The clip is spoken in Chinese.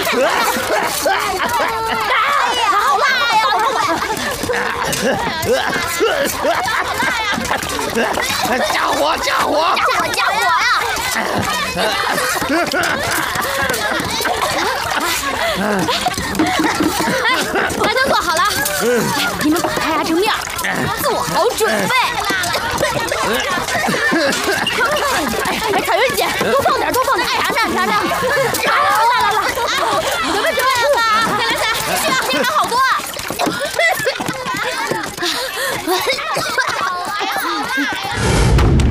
好辣呀！ 加火！ 加火呀！饭都做好了，你们把它压成面，做好准备。